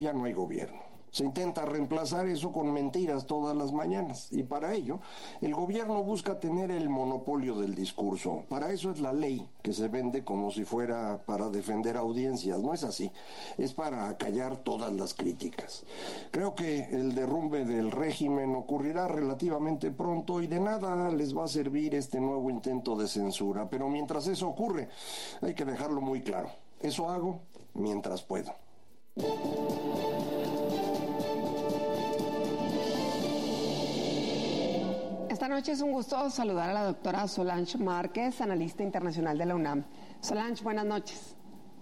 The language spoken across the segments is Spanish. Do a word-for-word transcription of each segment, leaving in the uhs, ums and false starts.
ya no hay gobierno. Se intenta reemplazar eso con mentiras todas las mañanas y para ello el gobierno busca tener el monopolio del discurso. Para eso es la ley que se vende como si fuera para defender audiencias. No es así, es para callar todas las críticas. Creo que el derrumbe del régimen ocurrirá relativamente pronto y de nada les va a servir este nuevo intento de censura. Pero mientras eso ocurre, hay que dejarlo muy claro. Eso hago mientras puedo. Esta noche es un gusto saludar a la doctora Solange Márquez, analista internacional de la UNAM. Solange, buenas noches.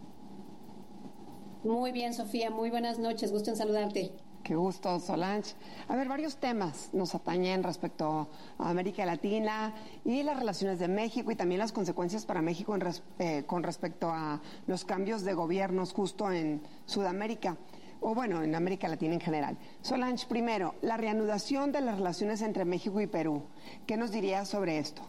Muy bien, Sofía, muy buenas noches, gusto en saludarte. Qué gusto, Solange. A ver, varios temas nos atañen respecto a América Latina y las relaciones de México y también las consecuencias para México en res, eh, con respecto a los cambios de gobiernos justo en Sudamérica. O bueno, en América Latina en general. Solange, primero, la reanudación de las relaciones entre México y Perú. ¿Qué nos dirías sobre esto?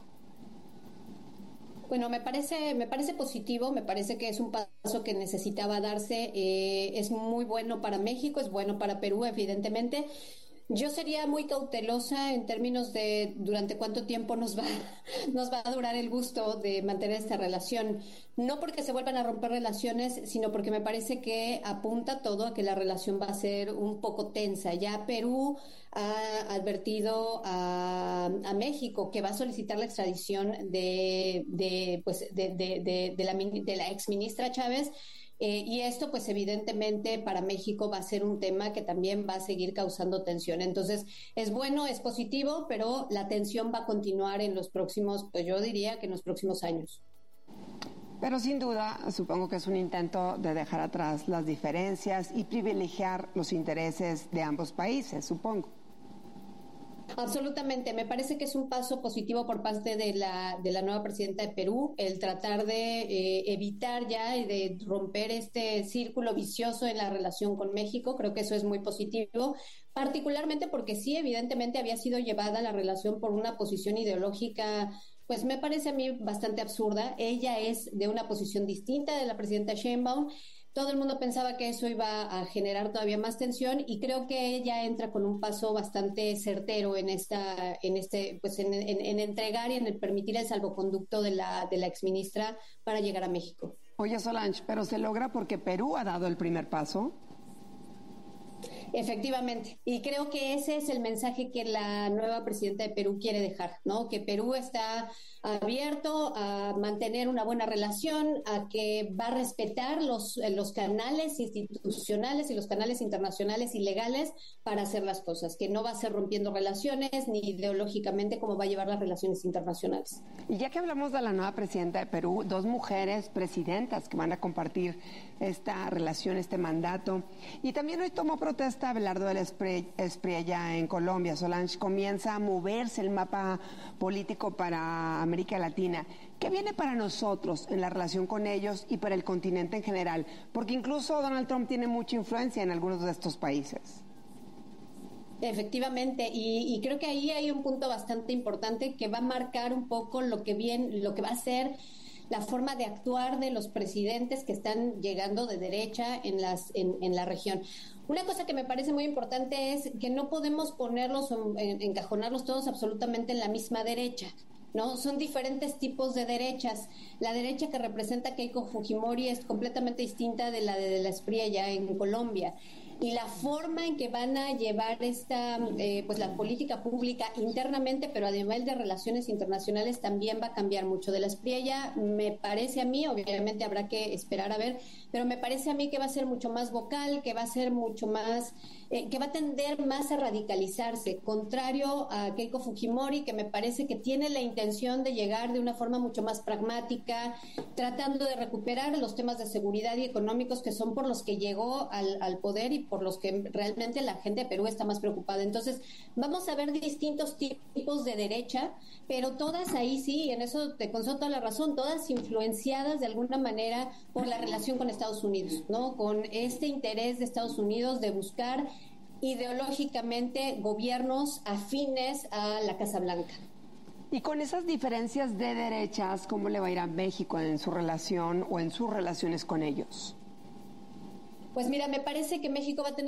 Bueno, me parece, me parece positivo, me parece que es un paso que necesitaba darse. Eh, es muy bueno para México, es bueno para Perú, evidentemente. Yo sería muy cautelosa en términos de durante cuánto tiempo nos va, nos va a durar el gusto de mantener esta relación. No porque se vuelvan a romper relaciones, sino porque me parece que apunta todo a que la relación va a ser un poco tensa. Ya Perú ha advertido a, a México que va a solicitar la extradición de, de, pues, de, de, de, de la, de la exministra Chávez. Eh, y esto, pues evidentemente para México va a ser un tema que también va a seguir causando tensión. Entonces, es bueno, es positivo, pero la tensión va a continuar en los próximos, pues yo diría que en los próximos años. Pero sin duda, supongo que es un intento de dejar atrás las diferencias y privilegiar los intereses de ambos países, supongo. Absolutamente, me parece que es un paso positivo por parte de la de la nueva presidenta de Perú, el tratar de eh, evitar ya y de romper este círculo vicioso en la relación con México. Creo que eso es muy positivo, particularmente porque sí, evidentemente había sido llevada la relación por una posición ideológica, pues me parece a mí bastante absurda. Ella es de una posición distinta de la presidenta Sheinbaum. Todo el mundo pensaba que eso iba a generar todavía más tensión y creo que ella entra con un paso bastante certero en esta, en este, pues en, en, en entregar y en el permitir el salvoconducto de la, de la exministra para llegar a México. Oye, Solange, pero se logra porque Perú ha dado el primer paso. Efectivamente, y creo que ese es el mensaje que la nueva presidenta de Perú quiere dejar, ¿no? Que Perú está abierto a mantener una buena relación, a que va a respetar los, los canales institucionales y los canales internacionales y legales para hacer las cosas, que no va a ser rompiendo relaciones ni ideológicamente cómo va a llevar las relaciones internacionales. Y ya que hablamos de la nueva presidenta de Perú, dos mujeres presidentas que van a compartir esta relación, este mandato, y también hoy tomó protesta Abelardo del Espriella en Colombia. Solange, comienza a moverse el mapa político para América Latina. ¿Qué viene para nosotros en la relación con ellos y para el continente en general? Porque incluso Donald Trump tiene mucha influencia en algunos de estos países. Efectivamente, y, y creo que ahí hay un punto bastante importante que va a marcar un poco lo que bien, lo que va a ser la forma de actuar de los presidentes que están llegando de derecha en las en, en la región. Una cosa que me parece muy importante es que no podemos ponerlos, en, encajonarlos todos absolutamente en la misma derecha, ¿no? Son diferentes tipos de derechas. La derecha que representa Keiko Fujimori es completamente distinta de la de, de la Espriella en Colombia. Y la forma en que van a llevar esta, eh, pues la política pública internamente, pero a nivel de relaciones internacionales también va a cambiar mucho. De la Espriella me parece a mí, obviamente habrá que esperar a ver, pero me parece a mí que va a ser mucho más vocal, que va a ser mucho más, eh, que va a tender más a radicalizarse, contrario a Keiko Fujimori, que me parece que tiene la intención de llegar de una forma mucho más pragmática, tratando de recuperar los temas de seguridad y económicos que son por los que llegó al, al poder y por los que realmente la gente de Perú está más preocupada. Entonces, vamos a ver distintos tipos de derecha, pero todas ahí sí, y en eso te concedo toda la razón, todas influenciadas de alguna manera por la relación con Estados Unidos, ¿no? Con este interés de Estados Unidos de buscar ideológicamente gobiernos afines a la Casa Blanca. Y con esas diferencias de derechas, ¿cómo le va a ir a México en su relación o en sus relaciones con ellos? Pues mira, me parece que México va a tener